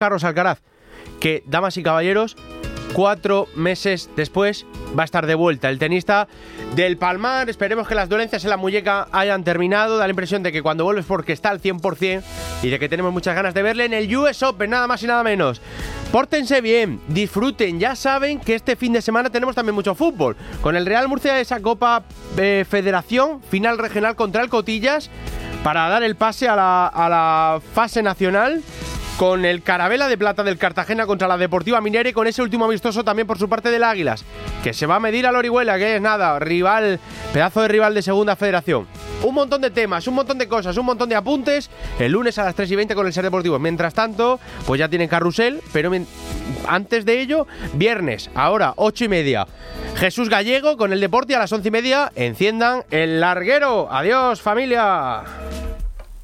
Carlos Alcaraz, que, damas y caballeros, 4 meses después va a estar de vuelta el tenista del Palmar. Esperemos que las dolencias en la muñeca hayan terminado. Da la impresión de que cuando vuelves porque está al 100% y de que tenemos muchas ganas de verle en el US Open, nada más y nada menos. Pórtense bien, disfruten. Ya saben que este fin de semana tenemos también mucho fútbol. Con el Real Murcia, esa Copa Federación, final regional contra el Cotillas, para dar el pase a la fase nacional. Con el Carabela de Plata del Cartagena contra la Deportiva Minera, y con ese último amistoso también por su parte del Águilas, que se va a medir al Orihuela, que es nada, rival, pedazo de rival de segunda federación. Un montón de temas, un montón de cosas, un montón de apuntes el lunes a las 3:20 con el Ser Deportivo. Mientras tanto, pues ya tienen carrusel, pero antes de ello, viernes, ahora 8:30, Jesús Gallego con el Deporte, a las 11:30 enciendan el larguero. Adiós, familia.